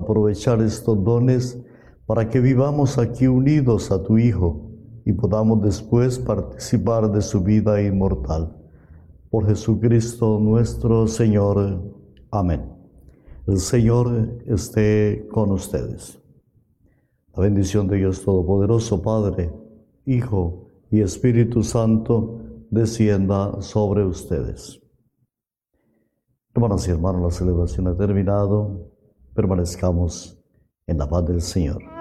aprovechar estos dones para que vivamos aquí unidos a tu Hijo y podamos después participar de su vida inmortal. Por Jesucristo nuestro Señor. Amén. El Señor esté con ustedes. La bendición de Dios Todopoderoso, Padre, Hijo y Espíritu Santo, descienda sobre ustedes. Hermanas y hermanos, la celebración ha terminado. Permanezcamos en la paz del Señor.